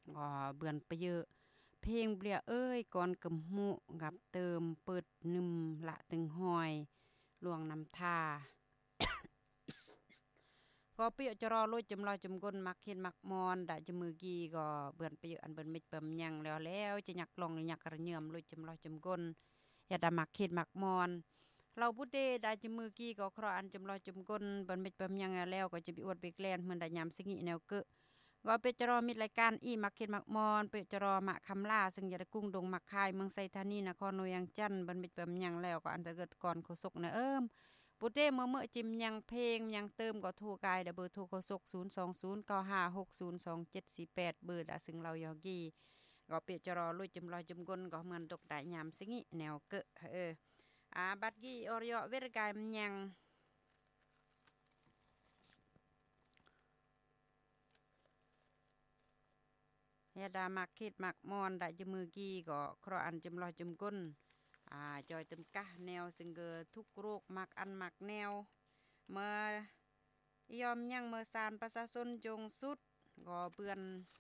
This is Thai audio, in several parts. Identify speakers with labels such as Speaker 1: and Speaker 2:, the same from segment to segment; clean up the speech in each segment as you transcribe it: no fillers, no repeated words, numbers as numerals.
Speaker 1: ก็เบือนไปเยอะเพลงเปลี่ยเอ้ยก่อนกำมุกับเติมเปิดนึมละตึงหอยลวงนำทาก็เปียจะรอลุยจำลอยจำกลมักเห็นมักมอนได้จมือกีก็เบือนไปเยอะอันเบิ่นมิดเบิ่มยังแล้วจะอยากลองอยากกระเยื่อมลุยจำลอยจำกลอย่าได้มักเห็นมักมอนเราพุเดได้จมือกีก็ครออันจำลอยจำกลเบิ่นมิดเบิ่มยังแล้วก็จะไปอวดไปแกล้นเหมือนได้ยามสิงิแนวเกะก็เปจะรอมิดรายการอีมักเห็นมักมอนเปจะรอมะคำล่าซึ่งอย่าได้กุ้งดงมักคายเมืองไซธานีนครนายงจันทน์เบิ่นมิดเบิ่มยังแล้วก็อันจะเกิดก่อนโคศกนะปุเต้เมื่อจิมยังเพลงยังเติมก็โทรกายเบอร์โทรโคศก02095602748เบอร์ดาซึ่งเรายอกีก็เปียจะรอลุยจำลอยจำกลก็เหมือนตกได้ยามสิงิแนวเกะบัดกี้อรยเวรกายมันยังยาดามักคิดมักมอนได้จมือกี้ก็ครออันจำลอยจำกลจอยตึมกะแนวซึ่งเกทุกโรคมักอันมักแนวเมื่อยอมยังเมื่อสารประชาชนจงสุดก็เปื้อน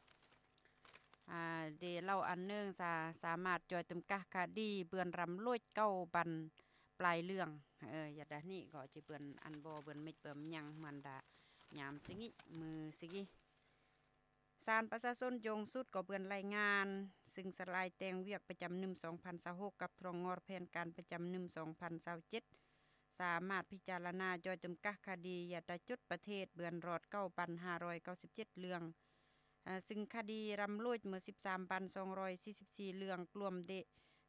Speaker 1: เดเล่าอันนึงสามารถจอยตึมกะคดีเปื้อนรำลอยเก้าบันปลายเรื่องอย่าดานี่ก็จะเปื้อนอันบ่เปื้อนไม่เปื้อนยังมันดายามสิงิมือสิกิสารประชาชนจงสุดก็เปื้อนรายงานซึ่งสลายแตงเวียกประจำ2026กับทรองงอแผนการประจำ2027สามารถพิจารณาจอยจำกัดคดียาได้จุดประเทศเบือนรอด9,597เรื่องซึ่งคดีรำลวยเมื่อ13,244เรื่องรวมเด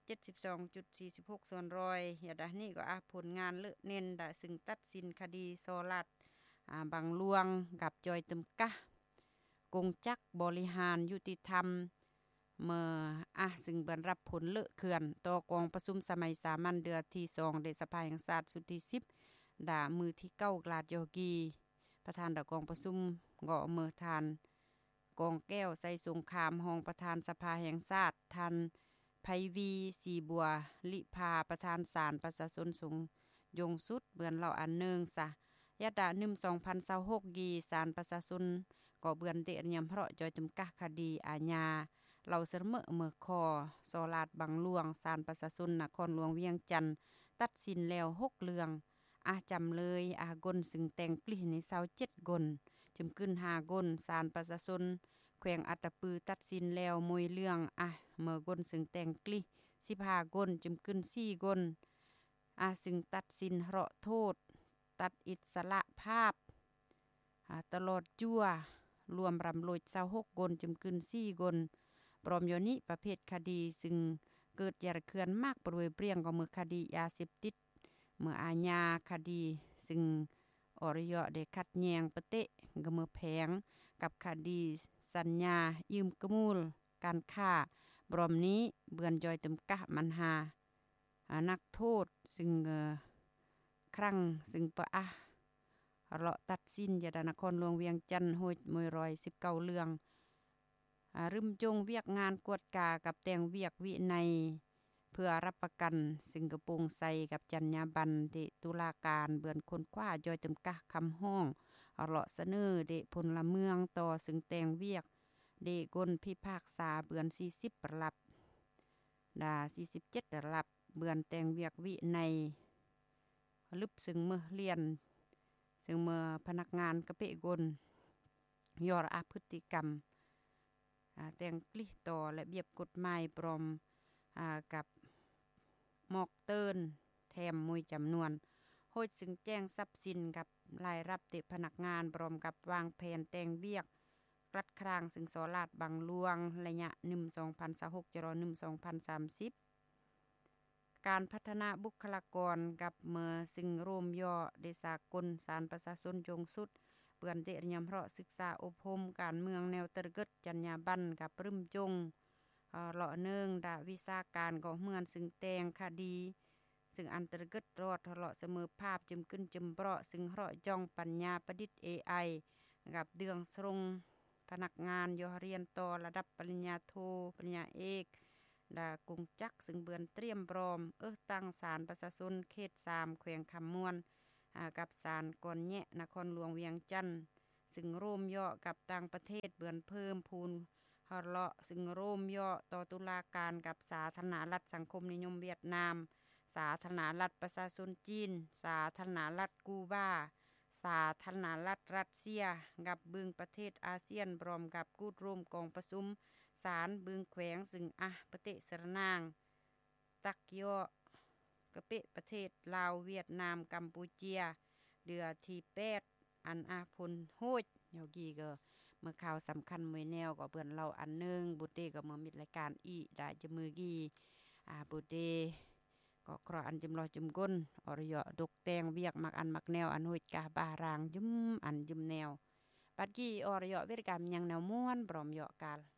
Speaker 1: 72.46ส่วนร้อยยาดานี่ก็ผลงานเลอะเน้นได้ซึ่งตัดสินคดีโซลัดบางลวงกับจอยจำกัดกงจักบริหารยุติธรรมเมื่อซึ่งบรรรับผลเลอะเขื่อนต่อกองประชุมสมัยสามัญเดือนที่2ในสภาแห่งชาติสุดที่10ด่ามือที่9กลาดยอกีประธานกองประชุมก็เมื่อทานกองแก้วใส่สงครามห้องประธานสภาแห่งชาติท่านไพวีสีบัวลิภาประธานศาลประชาชนสงยงสุดเบือนเหล่าอันนึงยะดา2026กีศาลประชาชนก็เบือนเตะยำเพราะจอยจำกัดคดีอาญาเราเสมอเมื่อคอสลาดบางหลวงศาลประชาชนนครหลวงเวียงจันทน์ตัดสินแล้ว6เรื่องจำเลยกลซึ่งแต่งกลิ่ใน27กลจึมขึ้น5กลศาลประชาชนแขวงอัตตปือตัดสินแล้วมวยเรื่องเมื่อกลซึ่งแต่งกลิ่15กลจึมขึ้น4กลซึ่งตัดสินเราะโทษตัดอิสระภาพตลอดจั่วรวมรำโลย26กลจึมขึ้น4กลปรอมยนิประเภทคดีซึ่งเกิดยาเคือนมากปรวยเปรียงก็มือคดียาเสพติดเมื่ออาญาคดีซึ่งอรยได้คัดแยงประเตะก็มือแผงกับคดีสัญญายืมกมูลการฆ่าบรอมนี้เบือนจอยตึมกะมันหานักโทษซึ่งครั้งซึ่งเราะตัดสินยาดานครหลวงเวียงจันทน์โหยมวย119เรื่องรึมจงเวียกงานกวดกากับแต่งเวียกวินัยเพื่อรับประกันสิงคโปร์ใส่กับจัญญาบันเดตุลาการเบือนคนกว่าจอยจำกัดคำห้องเราะเสนอเดพลเมืองต่อซึ่งแต่งเวียกเดกลพิพากษาเบือน40ประลับ47ประลับเบือนแต่งเวียกวินัยลึบซึ่งเมื่อเรียนซึ่งเมื่อพนักงานกระเปะกลยอรพฤติกรรมแต่งกลิต่อและเบียบกฎหมายปลอมกับหมอกเตินแถมมวยจำนวนโหดซึ่งแจ้งทรัพย์สินกับรายรับเตพนักงานปลอมกับวางแผนแต่งเบียกกลัดครางซึ่งสลาดบางลวงระยะ1 2026 จร1 2030การพัฒนาบุคลากรกับเมื่อซึ่งรวมย่อเดสากลศาลประชาชนจงสุดเปื้อนเตรียมเพราะศึกษาอบรมการเมืองแนวตระกึดจัญญาบันกับรึมจงเลาะเนืองดาวิชาการก็เหมือนซึ่งแต่งคดีซึ่งอันตรกึดรอดเลาะเสมอภาพจึมขึ้นจึมเปราะซึ่งเราะจ้องปัญญาประดิษฐ์ AI กับเดืองทรงพนักงานยอเรียนต่อระดับปริญญาโทปริญญาเอกกงจักซึ่งเบือนเตรียมพร้อมตั้งศาลประชาชนเขต3แขวงคำม่วนกับศาลก่อนแยะนครหลวงเวียงจันทน์ซึ่งร่วมย่อกับต่างประเทศเบือนเพิ่มพูนฮอดเลาะซึ่งโรมย่อต่อตุลาการกับสาธารณรัฐสังคมนิยมเวียดนามสาธารณรัฐประชาชนจีนสาธารณรัฐกูบาสาธารณรัฐรัสเซียกับบึงประเทศอาเซียนพร้อมกับกูดร่วมกองประชุมศาลบึงแขวงซึ่งประเทศสระนางตักย่อกะเปะประเทศลาวเวียดนามกัมพูเจียเดือที่8อันพลโฮดเดี๋ยวกี้ก็เมื่อข่าวสำคัญมื้อแนวก็เปิ้นเล่าอันหนึงบุเตก็มามิดรายการอีได้จะมือกี้บุเตก็เคราะห์อันจำลอจุมก้นอรยดกแต่งเวียกมักอันมักแนวอันโหดกาบารางยุ่มอันยุ่มแนวปัดกี้อรยเวทกรรมยังแนวม่วนพร้อมเหยาะกาล